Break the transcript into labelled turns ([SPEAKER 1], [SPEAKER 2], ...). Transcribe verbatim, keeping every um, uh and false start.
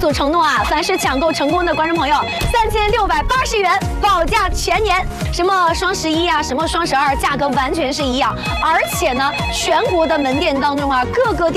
[SPEAKER 1] 主承诺啊，凡是抢购成功的观众朋友，三千六百八十元保价全年。什么双十一啊，什么双十二，价格完全是一样。而且呢，全国的门店当中啊，各个店。